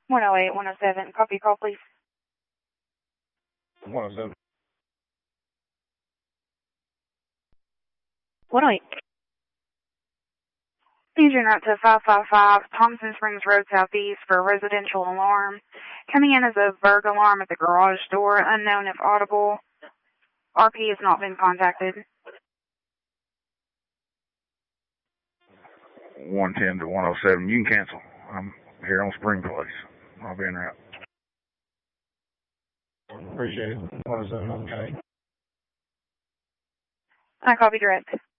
108, 107. Copy call, please. 107. 108. Please route to 555 Thompson Springs Road Southeast for a residential alarm. Coming in as a burglar alarm at the garage door, unknown if audible. RP has not been contacted. 110 to 107. You can cancel. I'm here on Spring Place. I'll be en route. Appreciate it. 107, okay. I copy direct.